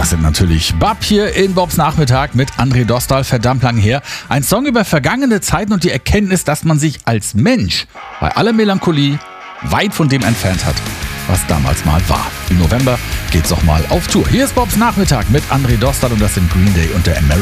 Das sind natürlich Bab hier in Bobs Nachmittag mit André Dostal, verdammt lang her. Ein Song über vergangene Zeiten und die Erkenntnis, dass man sich als Mensch bei aller Melancholie weit von dem entfernt hat, was damals mal war. Im November geht's auch mal auf Tour. Hier ist Bobs Nachmittag mit André Dostal und das sind Green Day und der American